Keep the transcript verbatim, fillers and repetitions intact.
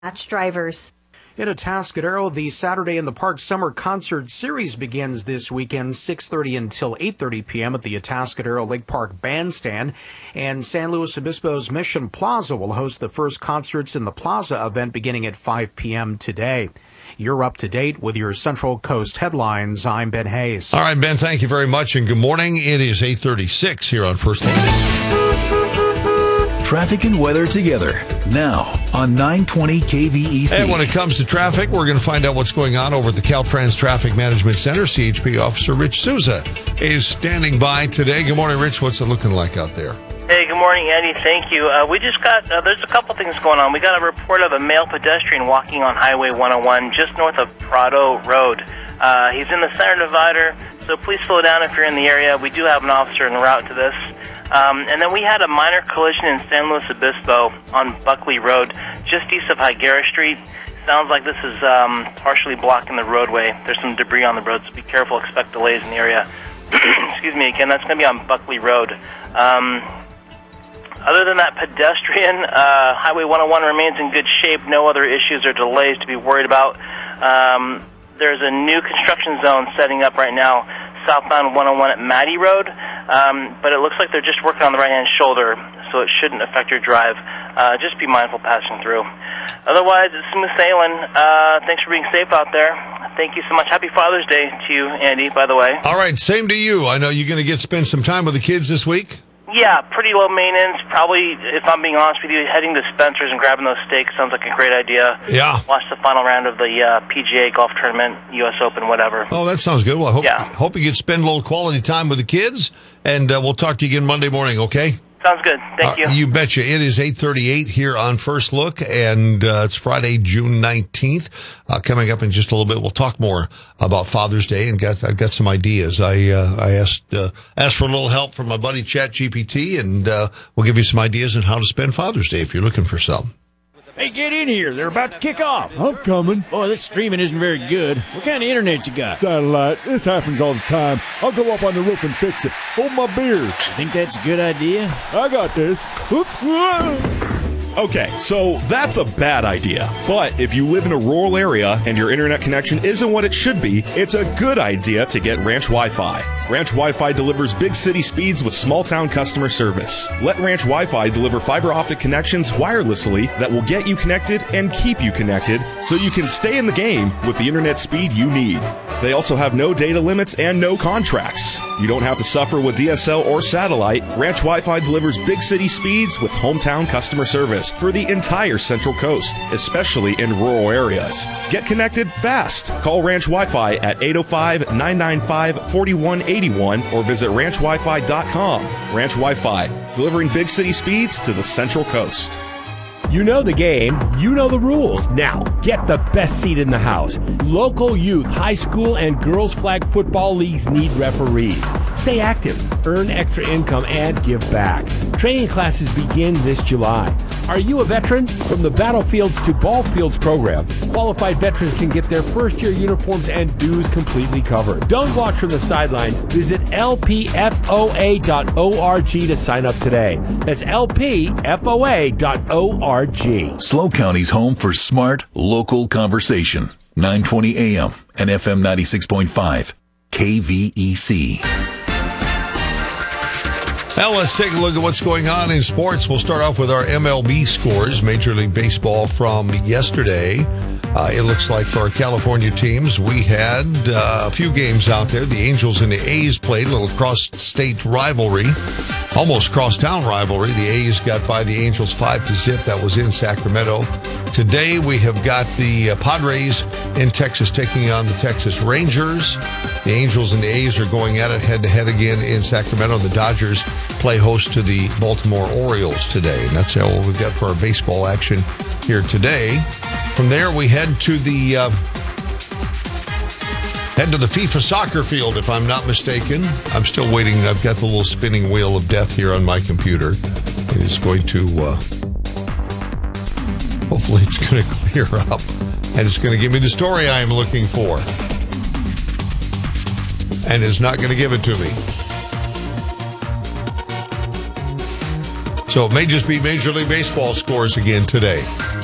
Match drivers. In Atascadero, the Saturday in the Park Summer Concert Series begins this weekend, six thirty until eight thirty p.m. at the Atascadero Lake Park Bandstand. And San Luis Obispo's Mission Plaza will host the first concerts in the Plaza event beginning at five p.m. today. You're up to date with your Central Coast headlines. I'm Ben Hayes. All right, Ben, thank you very much, and good morning. It is eight thirty-six here on First Look. Traffic and weather together now on nine twenty K V E C. And when it comes to traffic, we're going to find out what's going on over at the Caltrans Traffic Management Center. C H P Officer Rich Souza is standing by today. Good morning, Rich. What's it looking like out there? Hey, good morning, Andy. Thank you. Uh, we just got, uh, there's a couple things going on. We got a report of a male pedestrian walking on Highway one oh one just north of Prado Road. Uh, he's in the center divider, so please slow down if you're in the area. We do have an officer en route to this. Um, and then we had a minor collision in San Luis Obispo on Buckley Road, just east of Higuera Street. Sounds like this is um, partially blocking the roadway. There's some debris on the road, so be careful. Expect delays in the area. Excuse me, again, that's going to be on Buckley Road. Um, other than that pedestrian, uh, Highway one oh one remains in good shape. No other issues or delays to be worried about. Um, there's a new construction zone setting up right now, southbound one oh one at Matty Road, um, but it looks like they're just working on the right-hand shoulder, so it shouldn't affect your drive. Uh, just be mindful passing through. Otherwise, it's smooth sailing. Uh, thanks for being safe out there. Thank you so much. Happy Father's Day to you, Andy, by the way. All right, same to you. I know you're going to get spend some time with the kids this week. Yeah, pretty low maintenance. Probably, if I'm being honest with you, heading to Spencer's and grabbing those steaks sounds like a great idea. Yeah. Watch the final round of the uh, P G A golf tournament, U S Open, whatever. Oh, that sounds good. Well, I hope, yeah. hope you get to spend a little quality time with the kids, and uh, we'll talk to you again Monday morning, okay? Sounds good. Thank you. Uh, you betcha. It is eight thirty-eight here on First Look, and uh, it's Friday, June nineteenth. Uh, coming up in just a little bit, we'll talk more about Father's Day, and got, I've got some ideas. I uh, I asked uh, asked for a little help from my buddy ChatGPT, and uh, we'll give you some ideas on how to spend Father's Day if you're looking for some. Hey, get in here. They're about to kick off. I'm coming. Boy, this streaming isn't very good. What kind of internet you got? Satellite. This happens all the time. I'll go up on the roof and fix it. Hold my beer. You think that's a good idea? I got this. Oops. Okay, so that's a bad idea. But if you live in a rural area and your internet connection isn't what it should be, it's a good idea to get Ranch Wi-Fi. Ranch Wi-Fi delivers big city speeds with small town customer service. Let Ranch Wi-Fi deliver fiber optic connections wirelessly that will get you connected and keep you connected so you can stay in the game with the internet speed you need. They also have no data limits and no contracts. You don't have to suffer with D S L or satellite. Ranch Wi-Fi delivers big city speeds with hometown customer service for the entire Central Coast, especially in rural areas. Get connected fast. Call Ranch Wi-Fi at eight oh five, nine nine five, four one eight one or visit ranch wi fi dot com. Ranch Wi-Fi, delivering big city speeds to the Central Coast. You know the game, you know the rules. Now, get the best seat in the house. Local youth, high school, and girls flag football leagues need referees. Stay active, earn extra income, and give back. Training classes begin this July. Are you a veteran? From the Battlefields to Ball Fields program, qualified veterans can get their first year uniforms and dues completely covered. Don't watch from the sidelines. Visit L P F O A dot org to sign up today. That's L P F O A dot org. SLO County's home for smart, local conversation. nine twenty A M and F M ninety-six point five. K V E C. Now let's take a look at what's going on in sports. We'll start off with our M L B scores, Major League Baseball from yesterday. Uh, it looks like for our California teams, we had uh, a few games out there. The Angels and the A's played a little cross-state rivalry, almost cross-town rivalry. The A's got by the Angels five to zip. That was in Sacramento. Today we have got the uh, Padres in Texas taking on the Texas Rangers. The Angels and the A's are going at it head-to-head again in Sacramento. The Dodgers play host to the Baltimore Orioles today. And that's all we've got for our baseball action here today. From there, we head to the uh, head to the FIFA soccer field, if I'm not mistaken. I'm still waiting. I've got the little spinning wheel of death here on my computer. It is going to, uh, hopefully it's going to clear up. And it's going to give me the story I am looking for. And it's not going to give it to me. So it may just be Major League Baseball scores again today.